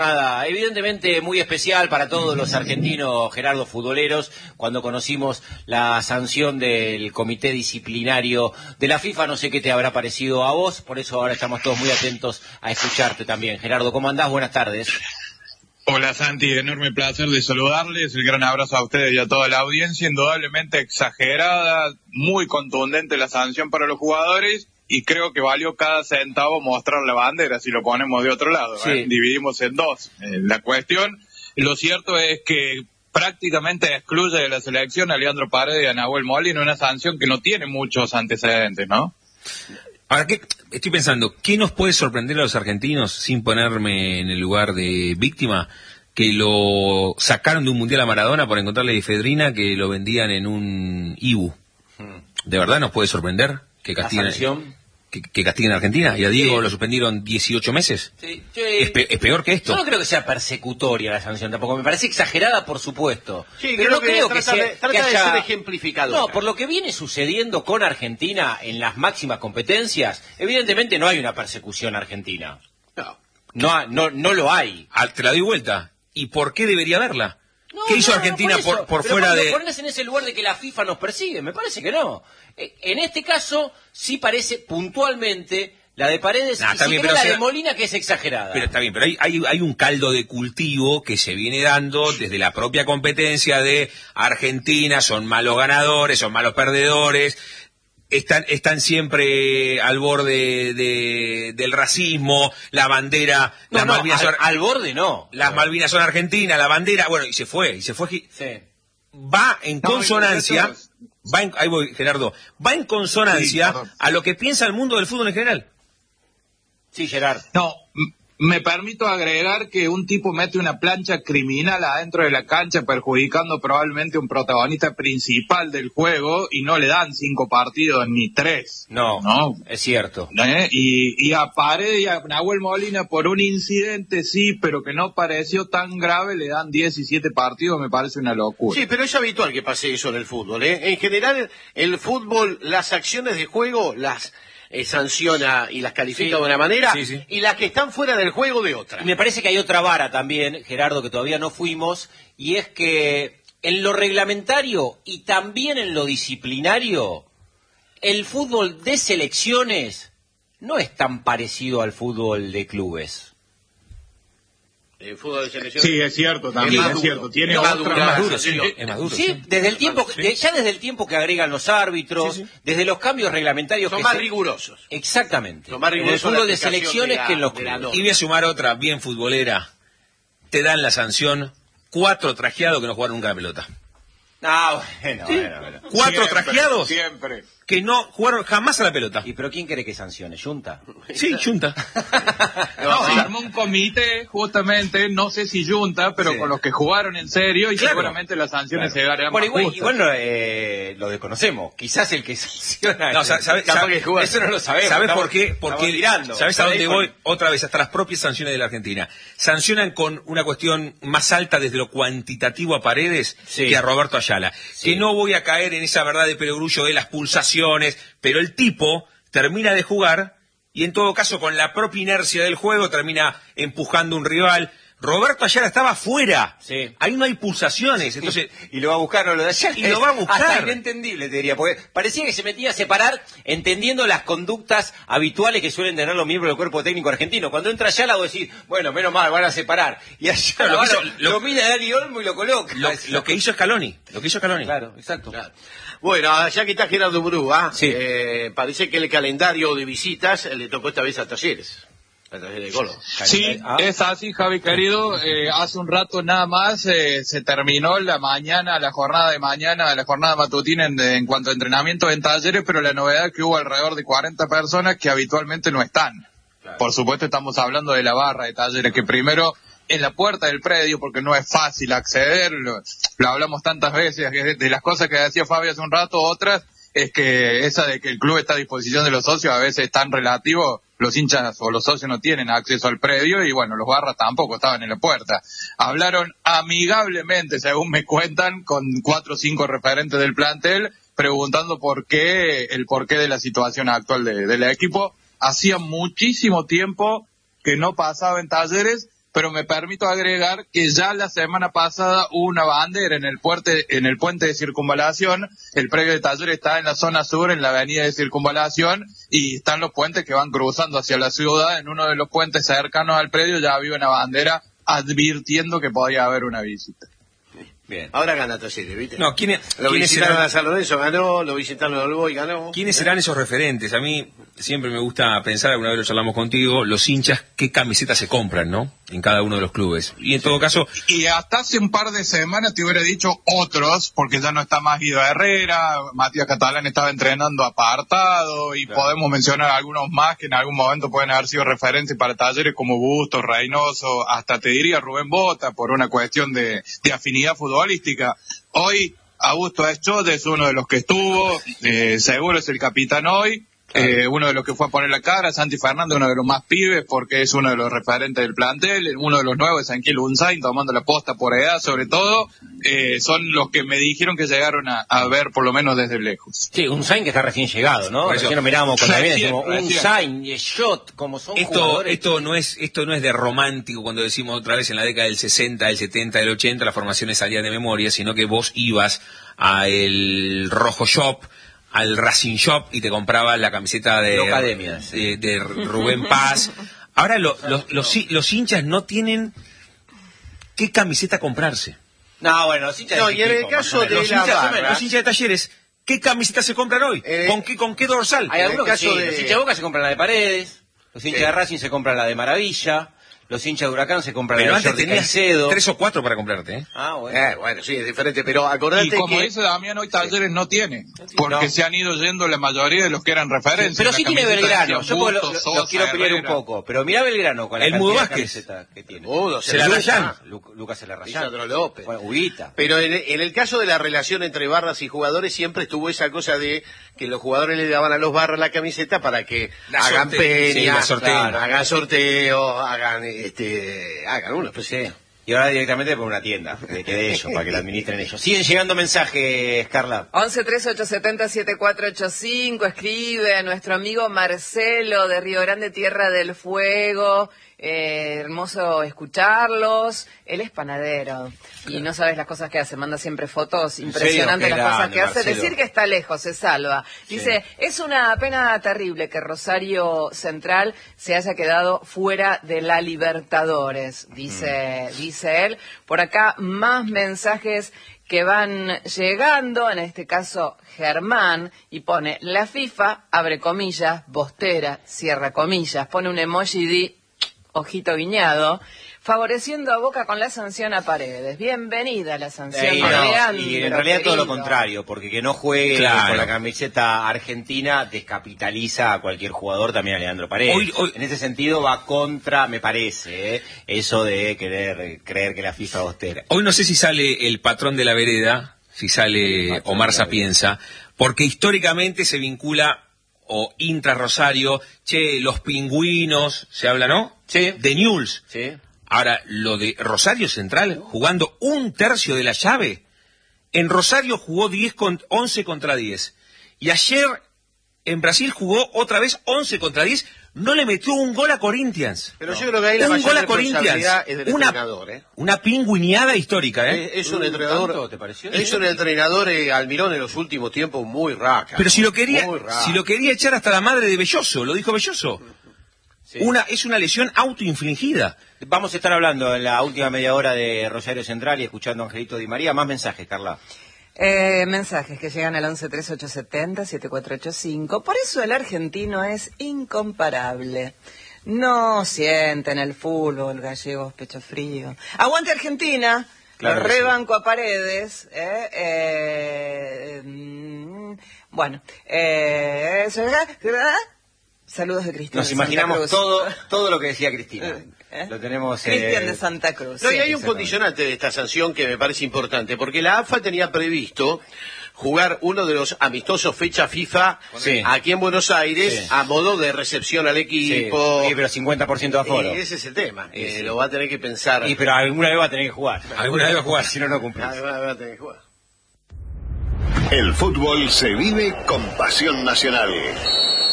Nada, evidentemente muy especial para todos los argentinos, Gerardo, futboleros, cuando conocimos la sanción del comité disciplinario de la FIFA. No sé qué te habrá parecido a vos, por eso ahora estamos todos muy atentos a escucharte también. Gerardo, ¿cómo andás? Buenas tardes. Hola Santi, enorme placer de saludarles, el gran abrazo a ustedes y a toda la audiencia. Indudablemente exagerada, muy contundente la sanción para los jugadores, y creo que valió cada centavo mostrar la bandera si lo ponemos de otro lado. Sí. Dividimos en dos la cuestión. Lo cierto es que prácticamente excluye de la selección a Leandro Paredes y a Nahuel Molina, una sanción que no tiene muchos antecedentes, ¿no? Ahora, estoy pensando, ¿qué nos puede sorprender a los argentinos, sin ponerme en el lugar de víctima, que lo sacaron de un mundial a Maradona por encontrarle efedrina que lo vendían en un Ibu? ¿De verdad nos puede sorprender que castiguen, que castiguen a Argentina? Y a Diego lo suspendieron 18 meses. Sí, ¿Es peor que esto? Yo no creo que sea persecutoria la sanción tampoco, me parece exagerada, por supuesto. Sí, pero no creo que trata de ser ejemplificador. No, por lo que viene sucediendo con Argentina en las máximas competencias, evidentemente no hay una persecución argentina. No lo hay. Te la doy vuelta. ¿Y por qué debería haberla? ¿Qué hizo Argentina por fuera de...? Ponerse en ese lugar de que la FIFA nos persigue, me parece que no. En este caso, sí parece puntualmente la de Paredes y siquiera la de Molina, que es exagerada. Pero está bien, pero hay un caldo de cultivo que se viene dando desde la propia competencia de Argentina, son malos ganadores, son malos perdedores, están siempre al borde del racismo, la bandera, las Malvinas son... Al borde no. Las Malvinas son argentinas, la bandera, bueno, y se fue. Sí. Va en consonancia... ahí voy, Gerardo. Va en consonancia a lo que piensa el mundo del fútbol en general. Sí, Gerard. No, me permito agregar que un tipo mete una plancha criminal adentro de la cancha, perjudicando probablemente un protagonista principal del juego, y no le dan 5 partidos ni 3. No, es cierto. Y a Paredes y a Nahuel Molina por un incidente, sí, pero que no pareció tan grave, le dan 17 partidos, me parece una locura. Sí, pero es habitual que pase eso en el fútbol, ¿eh? En general, el fútbol, las acciones de juego las sanciona y las califica de una manera, y las que están fuera del juego de otra. Y me parece que hay otra vara también, Gerardo, que todavía no fuimos, y es que en lo reglamentario y también en lo disciplinario, el fútbol de selecciones no es tan parecido al fútbol de clubes. El fútbol de selecciones. Sí, es cierto, también es cierto. Tiene es más duro. Sí, desde el tiempo, ya desde el tiempo que agregan los árbitros, desde los cambios reglamentarios son más rigurosos. Exactamente. Son más rigurosos en el fútbol de selecciones que en los clubes. Y voy a sumar otra bien futbolera. Te dan la sanción 4 trajeados que no jugaron nunca la pelota. Bueno. 4 trajeados siempre. Que no jugaron jamás a la pelota. ¿Y pero quién quiere que sancione? ¿Junta? Sí, Junta. Se armó un comité, justamente, no sé si Junta, pero con los que jugaron en serio, y seguramente las sanciones se darán más justas. Igual lo desconocemos. Quizás el que sanciona... Eso no lo sabemos. ¿Sabes por qué? Porque ¿sabes a dónde voy? Otra vez, hasta las propias sanciones de la Argentina. Sancionan con una cuestión más alta desde lo cuantitativo a Paredes que a Roberto Ayala. Que no voy a caer en esa verdad de perogrullo de las pulsaciones, pero el tipo termina de jugar y en todo caso con la propia inercia del juego termina empujando un rival. Roberto Ayala estaba fuera. Ahí no hay pulsaciones. Entonces, y lo va a buscar, no lo de Ayala. Y lo va a buscar. Hasta inentendible, te diría, porque parecía que se metía a separar entendiendo las conductas habituales que suelen tener los miembros del cuerpo técnico argentino. Cuando entra Ayala, vos decís, bueno, menos mal, van a separar. Y Ayala lo mira Dani Olmo y lo coloca. Lo que hizo Scaloni. Claro, exacto. Claro. Bueno, ya que está Gerardo Brú, parece que el calendario de visitas le tocó esta vez a Talleres. De Colo. Sí, es así, Javi querido. Hace un rato nada más se terminó la jornada matutina en cuanto a entrenamiento en Talleres, pero la novedad es que hubo alrededor de 40 personas que habitualmente no están. Claro. Por supuesto estamos hablando de la barra de Talleres, que primero en la puerta del predio, porque no es fácil acceder, lo hablamos tantas veces, de las cosas que decía Fabio hace un rato, otras es que esa de que el club está a disposición de los socios a veces es tan relativo, los hinchas o los socios no tienen acceso al predio y bueno, los barras tampoco estaban en la puerta. Hablaron amigablemente, según me cuentan, con 4 o 5 referentes del plantel, preguntando el porqué de la situación actual del equipo. Hacía muchísimo tiempo que no pasaba en Talleres pero me permito agregar que ya la semana pasada hubo una bandera en el puente de Circunvalación. El predio de Talleres está en la zona sur, en la avenida de Circunvalación, y están los puentes que van cruzando hacia la ciudad. En uno de los puentes cercanos al predio ya había una bandera advirtiendo que podía haber una visita. Bien. Ahora gana Talleres, ¿viste? No, ¿quiénes visitaron serán? A San Lorenzo, ganó, lo visitaron a Olboy, ganó. ¿Quiénes serán esos referentes? A mí siempre me gusta pensar, alguna vez lo charlamos contigo, los hinchas, qué camisetas se compran, ¿no? En cada uno de los clubes. Y en todo caso... Y hasta hace un par de semanas te hubiera dicho otros, porque ya no está más Guido Herrera, Matías Catalán estaba entrenando apartado, y claro, podemos mencionar algunos más que en algún momento pueden haber sido referentes para Talleres, como Bustos, Reynoso, hasta te diría Rubén Bota, por una cuestión de afinidad futbolística. Hoy Augusto Eschot es uno de los que estuvo, seguro es el capitán hoy. Uno de los que fue a poner la cara, Santi Fernández, uno de los más pibes, porque es uno de los referentes del plantel. Uno de los nuevos es Anquiel Unzain, tomando la posta por edad, sobre todo. Son los que me dijeron que llegaron a ver, por lo menos desde lejos. Sí, Unzain que está recién llegado, ¿no? Recién lo mirábamos con la vida, decimos Unzain y Schott, como son jugadores. Esto no es de romántico cuando decimos otra vez en la década del 60, del 70, del 80, las formaciones salían de memoria, sino que vos ibas a el Rojo Shop, al Racing Shop, y te compraba la camiseta de Rubén Paz. Ahora los hinchas no tienen qué camiseta comprarse. No, bueno, los hinchas y en el caso de los hinchas de Talleres, ¿qué camiseta se compran hoy? ¿Con qué dorsal? Hay algunos que sí, los hinchas de Boca se compran la de Paredes, los hinchas de Racing se compran la de Maravilla, los hinchas de Huracán se compran pero la de antes tenías Caicedo. 3 o 4 para comprarte, ¿eh? Ah, bueno. Bueno, sí, es diferente, pero acordate que... Y como dice Damián, hoy Talleres no tiene, porque se han ido yendo la mayoría de los que eran referencias. Pero sí tiene Belgrano, yo lo quiero pelear un poco, pero mirá Belgrano con la cantidad de camisetas que tiene. Celarrayán. Lucas Celarrayán. Lisandro López. Bueno, Huguita. Pero en el caso de la relación entre barras y jugadores siempre estuvo esa cosa de que los jugadores le daban a los barras la camiseta para que hagan peñas, hagan sorteos, hagan uno, pues sí. Y ahora directamente por una tienda de ellos, para que la administren ellos. Siguen llegando mensajes, Carla. 1138707485, escribe nuestro amigo Marcelo de Río Grande, Tierra del Fuego. Hermoso escucharlos. Él es panadero y no sabes las cosas que hace, manda siempre fotos impresionantes las cosas que hace. Marcelo. Decir que está lejos se salva. Dice, es una pena terrible que Rosario Central se haya quedado fuera de la Libertadores, dice él. Por acá más mensajes que van llegando, en este caso Germán, y pone, la FIFA, abre comillas, bostera, cierra comillas, pone un emoji de ojito guiñado, favoreciendo a Boca con la sanción a Paredes. Bienvenida la sanción. Y en realidad todo lo contrario, porque que no juegue con la camiseta argentina descapitaliza a cualquier jugador, también a Leandro Paredes. Hoy, en ese sentido va contra, me parece, eso de creer que la FIFA bostera. Hoy no sé si sale el patrón de la vereda, si sale Omar Sapienza, porque históricamente se vincula o Intra Rosario, los pingüinos, se habla, ¿no? Sí. De Newell's. Sí. Ahora, lo de Rosario Central, jugando 1/3 de la llave. En Rosario jugó 11 contra 10. Y ayer en Brasil jugó otra vez 11 contra 10. No le metió un gol a Corinthians. Pero yo creo que ahí la mayor responsabilidad es del entrenador. Una pingüineada histórica, Es un entrenador, ¿te pareció? Es un entrenador, Almirón, en los últimos tiempos muy raca. Pero si lo quería echar hasta la madre de Belloso, lo dijo Belloso. Sí. Es una lesión autoinfligida. Vamos a estar hablando en la última media hora de Rosario Central y escuchando a Angelito Di María. Más mensajes, Carla. Mensajes que llegan al 1138707485. Por eso el argentino es incomparable. No sienten el fútbol, gallegos, pecho frío. Aguante Argentina. Claro, rebanco a Paredes. Bueno, saludos de Cristina. Nos imaginamos todo lo que decía Cristina. Lo tenemos. Cristian de Santa Cruz. No, y hay un condicionante de esta sanción que me parece importante, porque la AFA tenía previsto jugar uno de los amistosos fecha FIFA aquí en Buenos Aires a modo de recepción al equipo. Sí, pero 50% de aforo. Ese es el tema, lo va a tener que pensar. Pero alguna vez va a tener que jugar. Alguna vez va a jugar, si no cumple. Alguna vez va a tener que jugar. El fútbol se vive con pasión nacional.